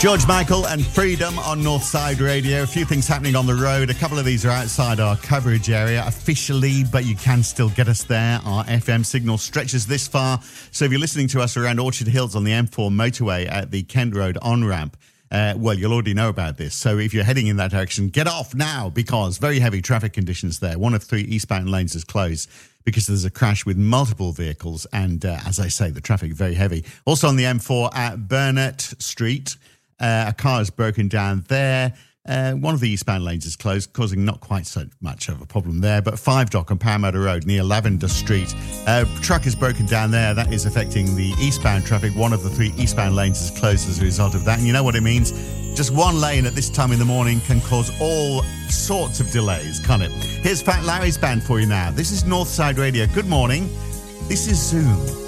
George Michael and Freedom on Northside Radio. A few things happening on the road. A couple of these are outside our coverage area officially, but you can still get us there. Our FM signal stretches this far. So if you're listening to us around Orchard Hills on the M4 motorway at the Kent Road on-ramp, well, you'll already know about this. So if you're heading in that direction, get off now because very heavy traffic conditions there. One of 3 eastbound lanes is closed because there's a crash with multiple vehicles. And as I say, the traffic very heavy. Also on the M4 at Burnett Street, a car is broken down there. One of the eastbound lanes is closed, causing not quite so much of a problem there. But 5 Dock on Parramatta Road near Lavender Street. Truck is broken down there. That is affecting the eastbound traffic. One of the 3 eastbound lanes is closed as a result of that. And you know what it means? Just one lane at this time in the morning can cause all sorts of delays, can't it? Here's Fat Larry's band for you now. This is Northside Radio. Good morning. This is Zoom.